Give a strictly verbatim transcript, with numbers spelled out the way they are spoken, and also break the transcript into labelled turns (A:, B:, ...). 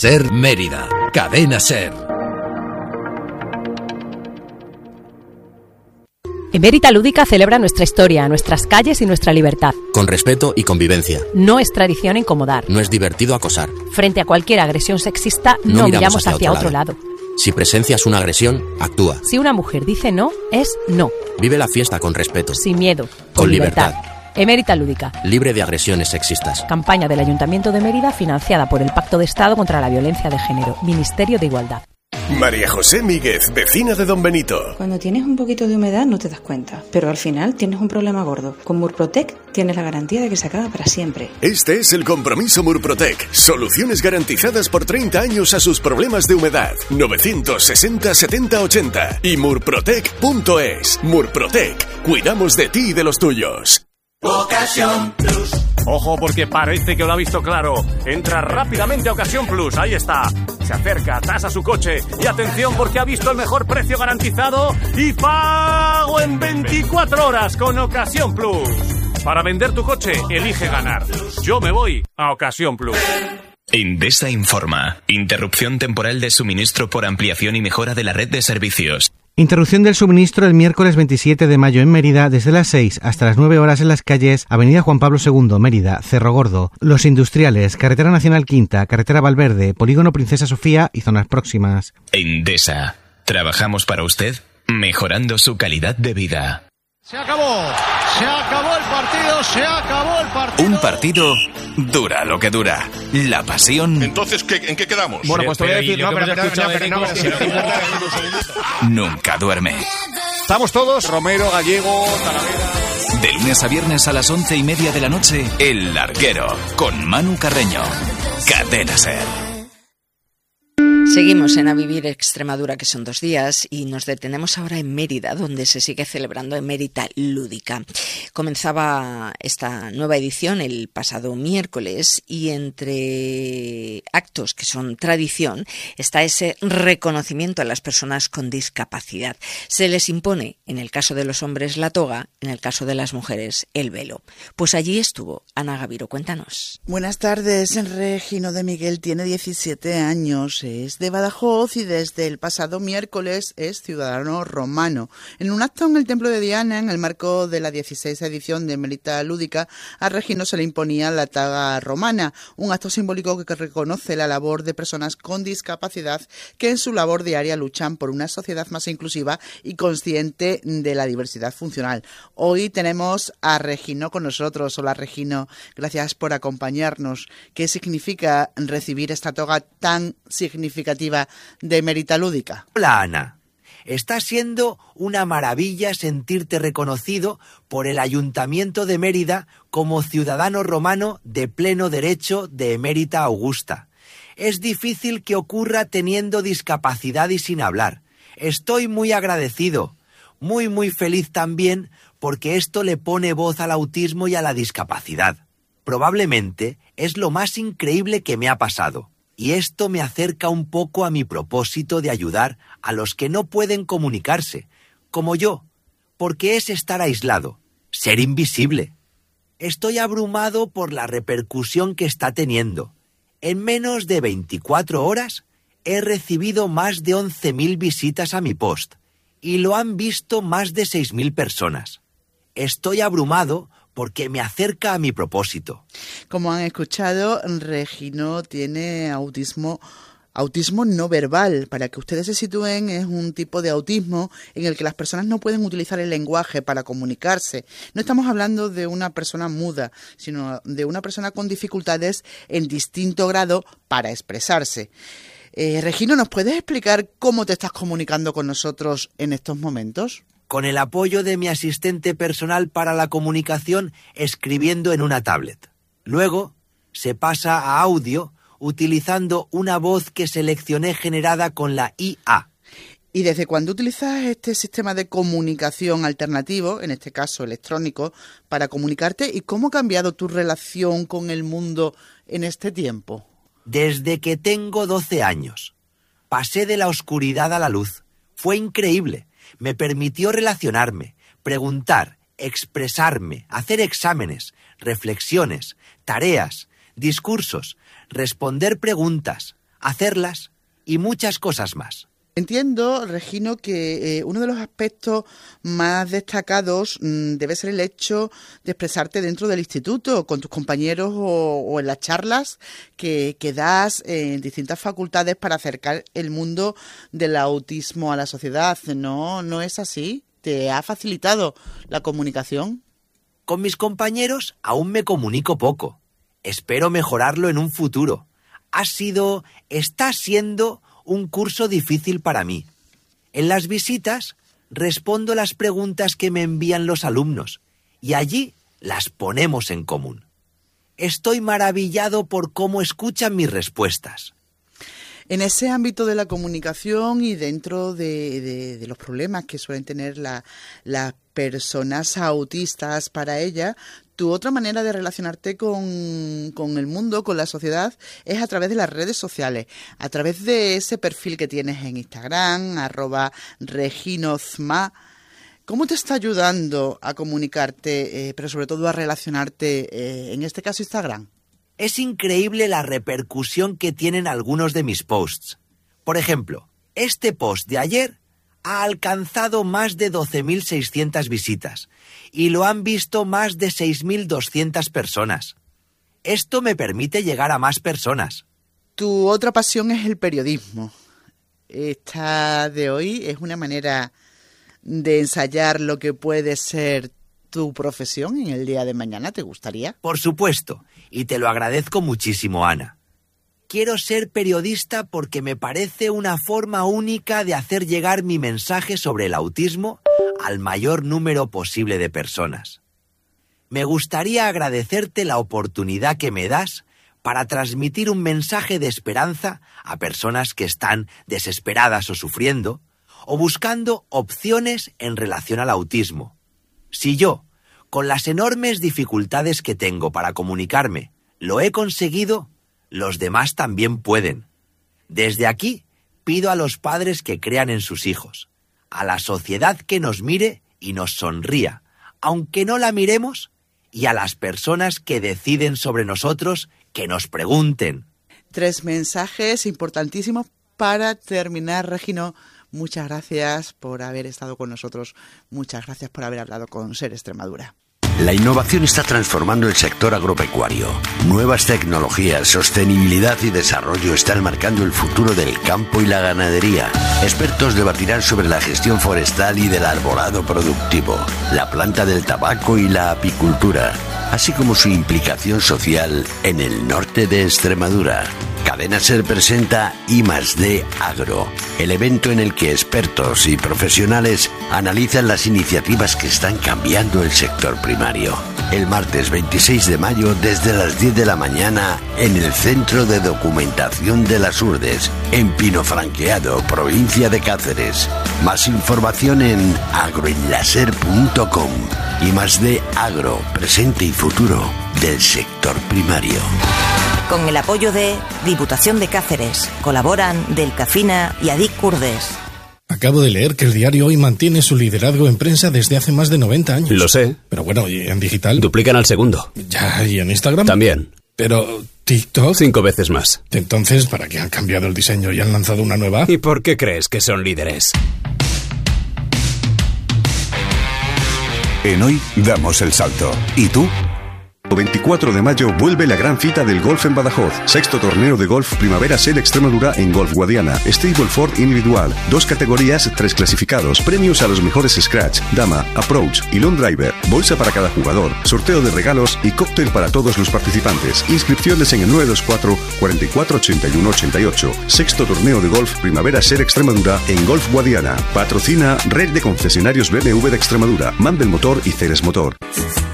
A: Ser Mérida. Cadena Ser.
B: Emérita Lúdica celebra nuestra historia, nuestras calles y nuestra libertad.
C: Con respeto y convivencia.
B: No es tradición incomodar.
C: No es divertido acosar.
B: Frente a cualquier agresión sexista, no, no miramos hacia, hacia otro, otro lado. lado.
C: Si presencias una agresión, actúa.
B: Si una mujer dice no, es no.
C: Vive la fiesta con respeto.
B: Sin miedo.
C: Con,
B: con
C: libertad.
B: libertad. Emérita Lúdica.
C: Libre de agresiones sexistas.
B: Campaña del Ayuntamiento de Mérida financiada por el Pacto de Estado contra la Violencia de Género. Ministerio de Igualdad.
D: María José Míguez, vecina de Don Benito.
E: Cuando tienes un poquito de humedad no te das cuenta, pero al final tienes un problema gordo. Con Murprotec tienes la garantía de que se acaba para siempre.
D: Este es el compromiso Murprotec. Soluciones garantizadas por treinta años a sus problemas de humedad. novecientos sesenta setenta ochenta y murprotec punto es. Murprotec. Cuidamos de ti y de los tuyos.
F: Ocasión Plus. Ojo, porque parece que lo ha visto claro. Entra rápidamente a Ocasión Plus. Ahí está. Se acerca, tasa su coche. Y atención, porque ha visto el mejor precio garantizado y pago en veinticuatro horas con Ocasión Plus. Para vender tu coche, elige ganar. Yo me voy a Ocasión Plus.
G: Endesa informa. Interrupción temporal de suministro por ampliación y mejora de la red de servicios.
H: Interrupción del suministro el miércoles veintisiete de mayo en Mérida desde las seis hasta las nueve horas en las calles Avenida Juan Pablo segundo, Mérida, Cerro Gordo, Los Industriales, Carretera Nacional Quinta, Carretera Valverde, Polígono Princesa Sofía y zonas próximas.
G: Endesa. Trabajamos para usted, mejorando su calidad de vida.
I: Se acabó, se acabó el partido, se acabó el partido.
J: Un partido dura lo que dura. La pasión.
K: Entonces, ¿qué, ¿en qué quedamos?
I: Bueno, pues te voy a decir, no, pero no, pero no,
J: nunca duerme.
I: Estamos todos, Romero, Gallego, Talavera.
J: De lunes a viernes a las once y media de la noche, El Larguero, con Manu Carreño. Cadena Ser.
L: Seguimos en A Vivir Extremadura, que son dos días, y nos detenemos ahora en Mérida, donde se sigue celebrando Emérita Lúdica. Comenzaba esta nueva edición el pasado miércoles y entre actos que son tradición está ese reconocimiento a las personas con discapacidad. Se les impone, en el caso de los hombres, la toga, en el caso de las mujeres, el velo. Pues allí estuvo Ana Gaviro, cuéntanos.
M: Buenas tardes, Regino de Miguel tiene diecisiete años, es de Badajoz y desde el pasado miércoles es ciudadano romano. En un acto en el Templo de Diana, en el marco de la dieciséis edición de Emérita Lúdica, a Regino se le imponía la toga romana, un acto simbólico que reconoce la labor de personas con discapacidad que en su labor diaria luchan por una sociedad más inclusiva y consciente de la diversidad funcional. Hoy tenemos a Regino con nosotros. Hola Regino, gracias por acompañarnos. ¿Qué significa recibir esta toga tan significativa de Emérita Lúdica?
N: Hola Ana, está siendo una maravilla sentirte reconocido por el Ayuntamiento de Mérida como ciudadano romano de pleno derecho de Emérita Augusta. Es difícil que ocurra teniendo discapacidad y sin hablar. Estoy muy agradecido, muy muy feliz también porque esto le pone voz al autismo y a la discapacidad. Probablemente es lo más increíble que me ha pasado. Y esto me acerca un poco a mi propósito de ayudar a los que no pueden comunicarse, como yo, porque es estar aislado, ser invisible. Estoy abrumado por la repercusión que está teniendo. En menos de veinticuatro horas he recibido más de once mil visitas a mi post y lo han visto más de seis mil personas. Estoy abrumado porque me acerca a mi propósito.
M: Como han escuchado, Regino tiene autismo, autismo no verbal. Para que ustedes se sitúen, es un tipo de autismo en el que las personas no pueden utilizar el lenguaje para comunicarse. No estamos hablando de una persona muda, sino de una persona con dificultades en distinto grado para expresarse. Eh, Regino, ¿nos puedes explicar cómo te estás comunicando con nosotros en estos momentos?
N: Con el apoyo de mi asistente personal para la comunicación, escribiendo en una tablet. Luego, se pasa a audio utilizando una voz que seleccioné generada con la I A.
M: ¿Y desde cuándo utilizas este sistema de comunicación alternativo, en este caso electrónico, para comunicarte? ¿Y cómo ha cambiado tu relación con el mundo en este tiempo?
N: Desde que tengo doce años. Pasé de la oscuridad a la luz. Fue increíble. Me permitió relacionarme, preguntar, expresarme, hacer exámenes, reflexiones, tareas, discursos, responder preguntas, hacerlas y muchas cosas más.
M: Entiendo, Regino, que eh, uno de los aspectos más destacados mmm, debe ser el hecho de expresarte dentro del instituto, con tus compañeros o, o en las charlas que, que das en distintas facultades para acercar el mundo del autismo a la sociedad. ¿No, no es así? ¿Te ha facilitado la comunicación?
N: Con mis compañeros aún me comunico poco. Espero mejorarlo en un futuro. Ha sido, está siendo un curso difícil para mí. En las visitas respondo las preguntas que me envían los alumnos y allí las ponemos en común. Estoy maravillado por cómo escuchan mis respuestas.
M: En ese ámbito de la comunicación y dentro de, de, de los problemas que suelen tener la, las personas autistas para ella, tu otra manera de relacionarte con, con el mundo, con la sociedad, es a través de las redes sociales, a través de ese perfil que tienes en Instagram, arroba reginozma. ¿Cómo te está ayudando a comunicarte, eh, pero sobre todo a relacionarte, eh, en este caso Instagram?
N: Es increíble la repercusión que tienen algunos de mis posts. Por ejemplo, este post de ayer ha alcanzado más de doce mil seiscientas visitas y lo han visto más de seis mil doscientas personas. Esto me permite llegar a más personas.
M: Tu otra pasión es el periodismo. Esta de hoy es una manera de ensayar lo que puede ser tu profesión en el día de mañana. ¿Te gustaría?
N: Por supuesto, y te lo agradezco muchísimo, Ana. Quiero ser periodista porque me parece una forma única de hacer llegar mi mensaje sobre el autismo al mayor número posible de personas. Me gustaría agradecerte la oportunidad que me das para transmitir un mensaje de esperanza a personas que están desesperadas o sufriendo, o buscando opciones en relación al autismo. Si yo, con las enormes dificultades que tengo para comunicarme, lo he conseguido, los demás también pueden. Desde aquí, pido a los padres que crean en sus hijos, a la sociedad que nos mire y nos sonría, aunque no la miremos, y a las personas que deciden sobre nosotros que nos pregunten.
M: Tres mensajes importantísimos para terminar, Regino. Muchas gracias por haber estado con nosotros. Muchas gracias por haber hablado con Ser Extremadura.
A: La innovación está transformando el sector agropecuario. Nuevas tecnologías, sostenibilidad y desarrollo están marcando el futuro del campo y la ganadería. Expertos debatirán sobre la gestión forestal y del arbolado productivo, la planta del tabaco y la apicultura, así como su implicación social en el norte de Extremadura. Cadena Ser presenta I más D Agro, el evento en el que expertos y profesionales analizan las iniciativas que están cambiando el sector primario. El martes veintiséis de mayo desde las diez de la mañana en el Centro de Documentación de las Urdes, en Pinofranqueado, provincia de Cáceres. Más información en agroenlaser punto com. I más D Agro, presente y futuro del sector primario.
K: Con el apoyo de Diputación de Cáceres, colaboran Delcafina y Adic Curdes.
O: Acabo de leer que el diario Hoy mantiene su liderazgo en prensa desde hace más de noventa años.
P: Lo sé.
O: Pero bueno, ¿y en digital?
P: Duplican al segundo.
O: Ya, ¿y en Instagram?
P: También.
O: Pero TikTok...
P: Cinco veces más.
O: Entonces, ¿para qué han cambiado el diseño y han lanzado una nueva?
P: ¿Y por qué crees que son líderes?
Q: En Hoy damos el salto. ¿Y tú? veinticuatro de mayo vuelve la gran cita del golf en Badajoz. Sexto torneo de golf Primavera Ser Extremadura en Golf Guadiana. Stableford individual. Dos categorías, tres clasificados. Premios a los mejores scratch, dama, approach y long driver. Bolsa para cada jugador. Sorteo de regalos y cóctel para todos los participantes. Inscripciones en el nueve dos cuatro, cuatro cuatro, ocho uno ocho ocho. Sexto torneo de golf Primavera Ser Extremadura en Golf Guadiana. Patrocina Red de Concesionarios B M W de Extremadura. Mandel Motor y Ceres Motor.